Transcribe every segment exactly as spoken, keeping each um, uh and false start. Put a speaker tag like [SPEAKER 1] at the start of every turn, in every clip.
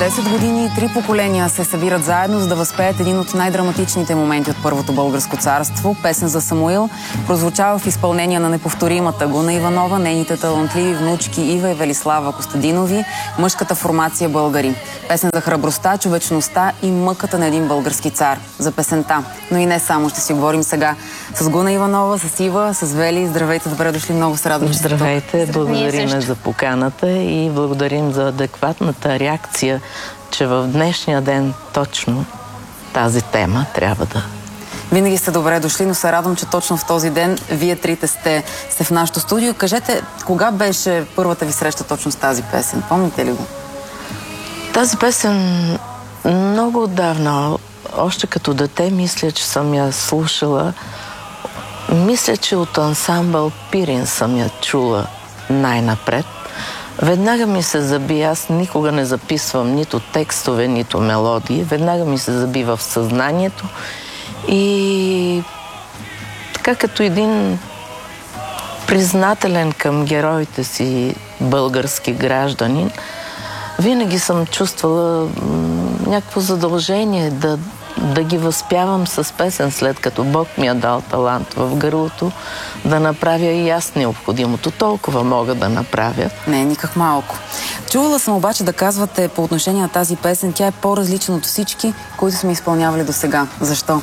[SPEAKER 1] десет години три поколения се събират заедно, за да възпеят един от най-драматичните моменти от Първото българско царство. Песен за Самуил прозвучава в изпълнение на неповторимата Гуна Иванова, нейните талантливи внучки Ива и Велислава Костадинови, мъжката формация българи. Песен за храбростта, човечността и мъката на един български цар. За песента. Но и не само. Ще си говорим сега с Гуна Иванова, с Ива, с Вели. Здравейте, добре дошли. Много се радвам, че сте тук.
[SPEAKER 2] Здравейте, благодарим за поканата и благодарим за адекватната реакция, че в днешния ден точно тази тема трябва да...
[SPEAKER 1] Винаги сте добре дошли, но се радвам, че точно в този ден вие трите сте, сте в нашото студио. Кажете, кога беше първата ви среща точно с тази песен? Помните ли го?
[SPEAKER 2] Тази песен много отдавна, още като дете, мисля, че съм я слушала. Мисля, че от ансамбъл Пирин съм я чула най-напред. Веднага ми се заби, аз никога не записвам нито текстове, нито мелодии. Веднага ми се заби в съзнанието и така като един признателен към героите си български гражданин, винаги съм чувствала някакво задължение да, да ги възпявам с песен, след като Бог ми е дал талант в гърлото, да направя и аз необходимото. Толкова мога да направя.
[SPEAKER 1] Не, никак малко. Чувала съм обаче да казвате по отношение на тази песен, тя е по-различна от всички, които сме изпълнявали до сега. Защо?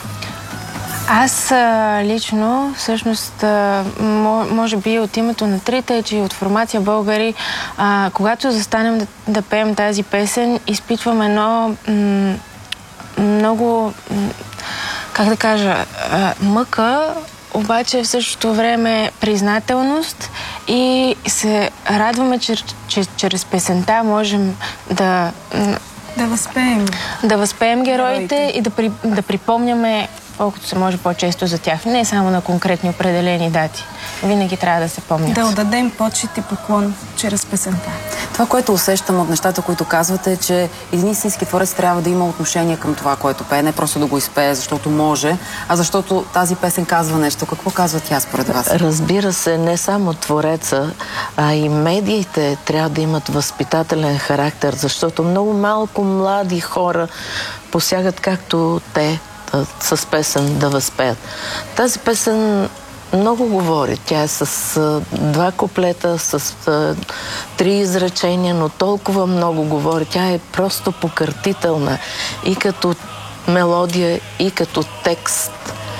[SPEAKER 3] Аз а, лично, всъщност, а, може би от името на трите, че от формация българи, а, когато застанем да, да пеем тази песен, изпитвам едно м, много, м, как да кажа, а, мъка, обаче в същото време признателност и се радваме, че, че чрез песента можем да...
[SPEAKER 4] Да възпеем.
[SPEAKER 3] Да възпеем героите, героите. и да, при, да припомняме колкото се може по-често за тях. Не само на конкретни определени дати. Винаги трябва да се помнят.
[SPEAKER 4] Да отдадем почет и поклон чрез песента.
[SPEAKER 1] Това, което усещам от нещата, които казвате, е, че един истински творец трябва да има отношение към това, което пее. Не просто да го изпее, защото може, а защото тази песен казва нещо. Какво казва тя според вас?
[SPEAKER 2] Разбира се, не само твореца, а и медиите трябва да имат възпитателен характер, защото много малко млади хора посягат както те с песен да възпеят. Тази песен много говори. Тя е с а, два куплета, с а, три изречения, но толкова много говори. Тя е просто покъртителна и като мелодия, и като текст.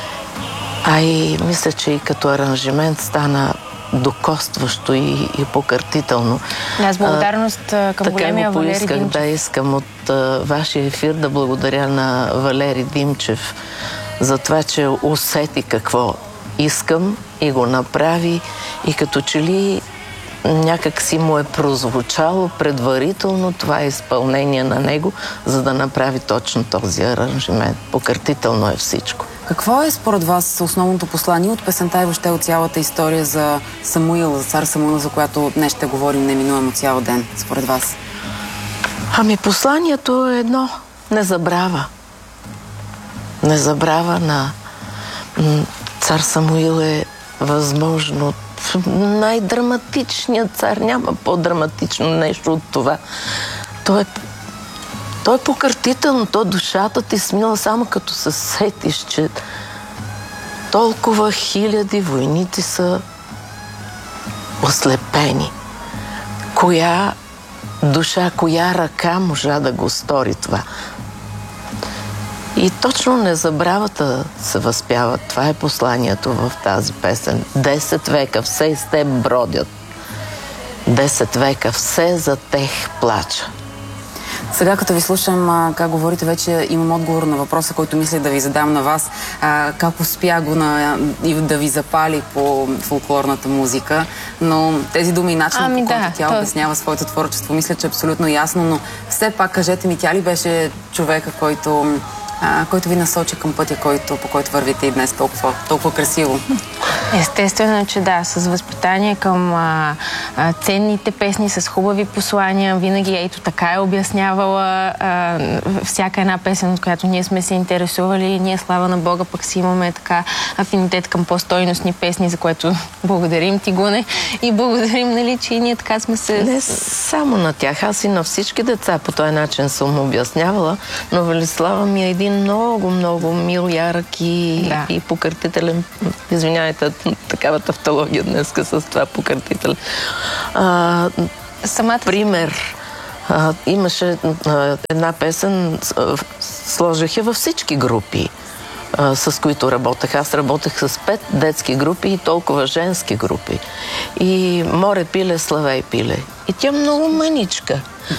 [SPEAKER 2] А и мисля, че и като аранжимент стана докостващо и, и покъртително.
[SPEAKER 3] Да, с благодарност а, към големия Валери Димчев.
[SPEAKER 2] Така го поисках да искам от а, вашия ефир да благодаря на Валери Димчев за това, че усети какво искам и го направи и като че ли някак си му е прозвучало предварително това изпълнение на него, за да направи точно този аранжимент. Покъртително е всичко.
[SPEAKER 1] Какво е според вас основното послание от песента и въобще от цялата история за Самуил, за цар Самуил, за която днес ще говорим неминуемо цял ден, според вас?
[SPEAKER 2] Ами посланието е едно. Не забрава. Не забрава на... Цар Самуил е възможно най-драматичният цар. Няма по-драматично нещо от това. Той е Той е покъртително, то душата ти смила само като се сетиш, че толкова хиляди войници са ослепени. Коя душа, коя ръка можа да го стори това? И точно незабравата се възпява. Това е посланието в тази песен. Десет века все с теб бродят. Десет века все за тех плача.
[SPEAKER 1] Сега, като ви слушам а, как говорите, вече имам отговор на въпроса, който мисля да ви задам на вас. А, как успя го на, и да ви запали по фолклорната музика. Но тези думи и начинът, ами, по който да, тя то... обяснява своето творчество, мисля, че е абсолютно ясно. Но все пак, кажете ми, тя ли беше човека, който, а, който ви насочи към пътя, който, по който вървите и днес толкова, толкова красиво?
[SPEAKER 3] Естествено, че да, с възпитание към а, а, ценните песни, с хубави послания. Винаги ето така е обяснявала а, всяка една песен, от която ние сме се интересували. Ние, слава на Бога, пък си имаме така афинитет към по-стойностни песни, за което благодарим ти, Гуне, и благодарим, нали, че и ние така сме се...
[SPEAKER 2] Не само на тях, аз и на всички деца по този начин съм обяснявала, но Велислава ми е един много, много мил, ярък и,
[SPEAKER 3] да.
[SPEAKER 2] и покъртителен. Извинявайте, такава тавтология днеска с това покъртителен. А,
[SPEAKER 3] Самата...
[SPEAKER 2] Пример. А, имаше а, една песен, а, сложих я във всички групи, а, с които работех. Аз работех с пет детски групи и толкова женски групи. И море пиле, славей пиле. И тя много маничка.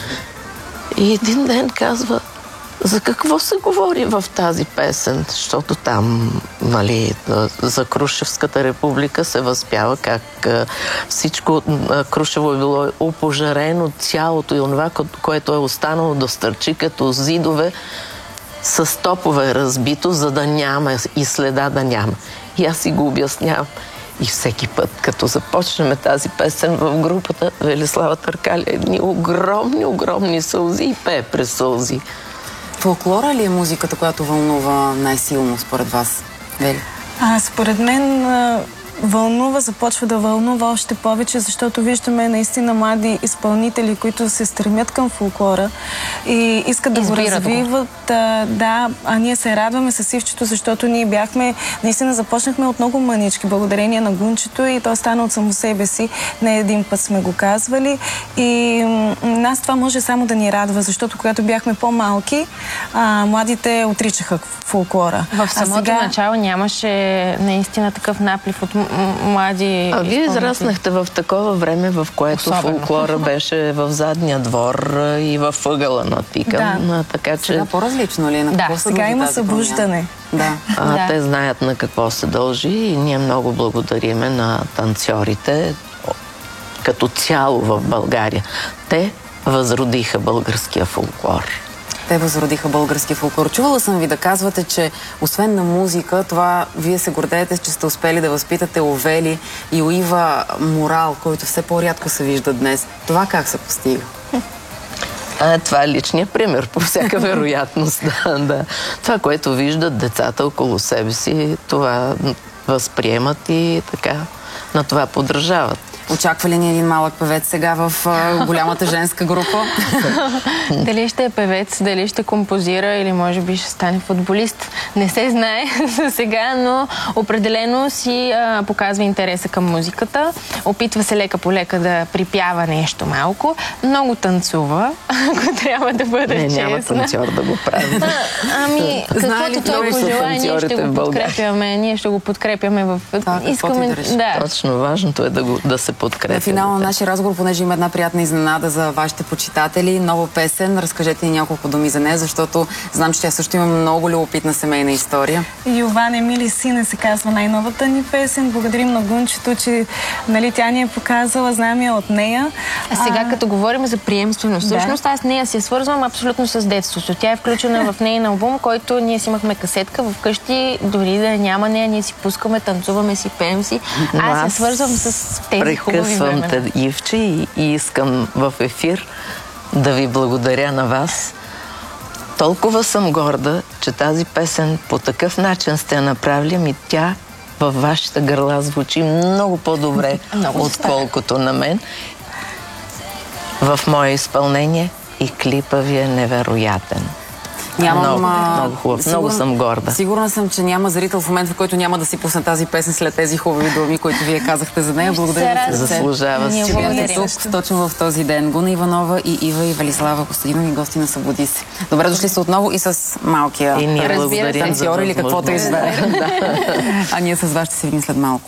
[SPEAKER 2] И един ден казва: за какво се говори в тази песен? Защото там, нали, за Крушевската република се възпява как а, всичко а, Крушево е било опожарено, цялото и онова, което е останало да стърчи като зидове, с топове е разбито, за да няма и следа да няма. И аз си го обяснявам. И всеки път, като започнем тази песен в групата, Велислава търкаля едни огромни, огромни сълзи и пее през сълзи.
[SPEAKER 1] Фолклора ли е музиката, която вълнува най-силно според вас, Вели?
[SPEAKER 4] А, според мен а, вълнува, започва да вълнува още повече, защото виждаме наистина млади изпълнители, които се стремят към фолклора и искат да
[SPEAKER 3] Избират
[SPEAKER 4] го развиват. А, да, а ние се радваме с Ивчето, защото ние бяхме, наистина започнахме от много мънички, благодарение на Гунчето, и то стана от само себе си. Не един път сме го казвали. И нас това може само да ни радва, защото когато бяхме по-малки, а, младите отричаха фолклора.
[SPEAKER 3] В самото сега... начало нямаше наистина такъв наплив от млади...
[SPEAKER 2] А вие израснахте в такова време, в което особено фолклора беше в задния двор и в ъгъла на пика.
[SPEAKER 4] Да.
[SPEAKER 2] Така че...
[SPEAKER 1] Сега по-различно ли е? На
[SPEAKER 3] да,
[SPEAKER 4] сега има събуждане.
[SPEAKER 1] Да.
[SPEAKER 2] А,
[SPEAKER 3] да.
[SPEAKER 2] Те знаят на какво се дължи и ние много благодариме на танцорите като цяло в България. Те възродиха българския фолклор.
[SPEAKER 1] Те възродиха български фолклор. Чувала съм ви да казвате, че освен на музика, това вие се гордеете, че сте успели да възпитате у Вели и у Ива морал, който все по-рядко се вижда днес. Това как се постига?
[SPEAKER 2] А, това е личният пример, по всяка вероятност. Да, да. Това, което виждат децата около себе си, това възприемат и така на това подражават.
[SPEAKER 1] Очаква ли ни един малък певец сега в а, голямата женска група?
[SPEAKER 3] Дали ще е певец, дали ще композира или може би ще стане футболист. Не се знае за сега, но определено си а, показва интереса към музиката. Опитва се лека по лека да припява нещо малко. Много танцува, ако трябва да бъде
[SPEAKER 2] не,
[SPEAKER 3] честна.
[SPEAKER 2] няма танцор да го прави.
[SPEAKER 3] А, ами, каквото той пожелае, ние ще го подкрепяме. Ние ще го подкрепяме в...
[SPEAKER 1] Това,
[SPEAKER 3] Искаме...
[SPEAKER 1] да.
[SPEAKER 2] Точно, важното е да, го, да се подкрепя.
[SPEAKER 1] На финала на нашия разговор, понеже има една приятна изненада за вашите почитатели, нова песен, разкажете ни няколко думи за нея, защото знам, че тя също има много любопитна семейна история.
[SPEAKER 4] Йован Емили Сине се казва най-новата ни песен. Благодарим на Гунчето, че, нали, тя ни е показала, знам я от нея.
[SPEAKER 3] А сега, а... като говорим за приемственост, да. Всъщност аз нея си я свързвам абсолютно с детството. Тя е включена в нейн албум, който ние си имахме касетка вкъщи, дори да няма нея, ние си пускаме, танцуваме си, пеем си. Аз, аз я свързвам с тези хубави
[SPEAKER 2] времена. Те, Ивче, и, и искам в ефир да ви благодаря на вас. Толкова съм горда, че тази песен по такъв начин сте я направили, и тя във вашите гърла звучи много по-добре, отколкото на мен. В мое изпълнение и клипа ви е невероятен.
[SPEAKER 1] Нямам,
[SPEAKER 2] много,
[SPEAKER 1] а...
[SPEAKER 2] много хубав.
[SPEAKER 1] Сигурна,
[SPEAKER 2] много съм горда.
[SPEAKER 1] Сигурна съм, че няма зрител в момента, в който няма да си пусне тази песен след тези хубави думи, които вие казахте за нея. Благодаря ви.
[SPEAKER 2] Заслужава се.
[SPEAKER 1] Че бяхте тук точно в този ден. Гуна Иванова и Ива и Велислава Костадинова, гости на Събуди се. Добре дошли са отново и с малкия
[SPEAKER 2] и ние благодарим
[SPEAKER 1] танцор или каквото избере. А ние с вас ще се видим след малко.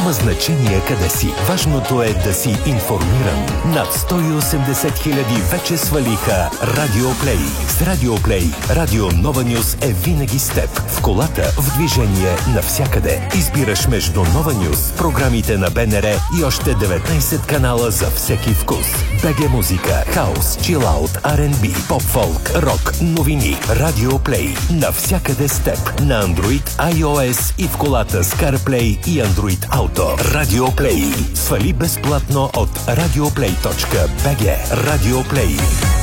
[SPEAKER 5] Няма значение къде си. Важното е да си информиран. Над сто и осемдесет хиляди вече свалиха Радио Плей. С Радио Плей, Радио Нова Нюс е винаги с теб. В колата, в движение, навсякъде. Избираш между Нова Нюс, програмите на БНР и още деветнайсет канала за всеки вкус. БГ музика, хаус, чилаут, Ар енд Би, поп-фолк, рок, новини. Радио Плей. Навсякъде с теб. На Android, iOS и в колата с CarPlay и Android Auto. Радио Плей. Свали безплатно от радиоплей точка би джи. Радио Плей.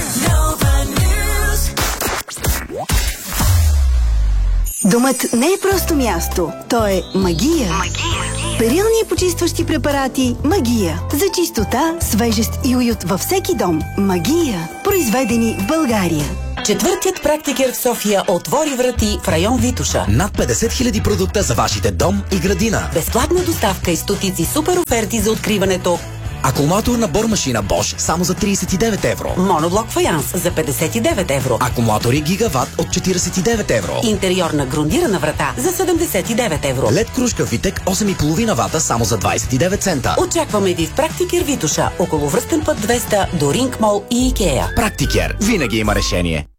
[SPEAKER 6] Домът не е просто място, то е магия. Магия. Перилни и почистващи препарати Магия. За чистота, свежест и уют във всеки дом. Магия. Произведени в България.
[SPEAKER 7] Четвъртият практикер в София отвори врати в район Витоша.
[SPEAKER 8] Над петдесет хиляди продукта за вашите дом и градина.
[SPEAKER 7] Безплатна доставка и стотици супер оферти за откриването.
[SPEAKER 8] Акумулаторна бормашина Bosch само за трийсет и девет евро.
[SPEAKER 7] Моноблок фаянс за петдесет и девет евро.
[SPEAKER 8] Акумулатори Гигават от четирийсет и девет евро.
[SPEAKER 7] Интериорна грундирана врата за седемдесет и девет евро.
[SPEAKER 8] Лед кружка Витек осем и половина вата само за двайсет и девет цента.
[SPEAKER 7] Очакваме ви в Практикер Витоша, около Връстен път двеста до Ринг Мол и Икея.
[SPEAKER 8] Практикер. Винаги има решение.